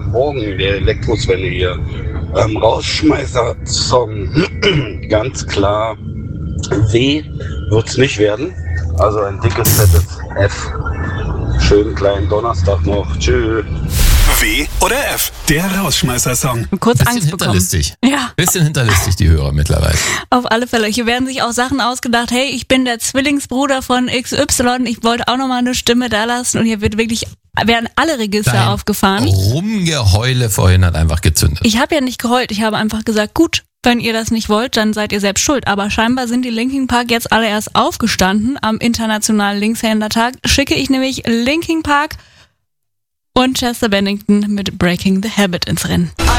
morgen, der Elektroswende hier. Rausschmeißer-Song, ganz klar, W wird's nicht werden. Also ein dickes, fettes F. Schönen kleinen Donnerstag noch. Tschüss. W oder F? Der Rausschmeißer-Song. Kurz Bisschen Angst bekommen. hinterlistig. Ja. Bisschen hinterlistig, die Hörer mittlerweile. Auf alle Fälle. Hier werden sich auch Sachen ausgedacht. Hey, ich bin der Zwillingsbruder von XY. Ich wollte auch nochmal eine Stimme da lassen. Und hier werden alle Register aufgefahren. Rumgeheule vorhin hat einfach gezündet. Ich habe ja nicht geheult. Ich habe einfach gesagt, gut, wenn ihr das nicht wollt, dann seid ihr selbst schuld. Aber scheinbar sind die Linkin Park jetzt alle erst aufgestanden. Am Internationalen Linkshändertag schicke ich nämlich Linkin Park und Chester Bennington mit Breaking the Habit ins Rennen.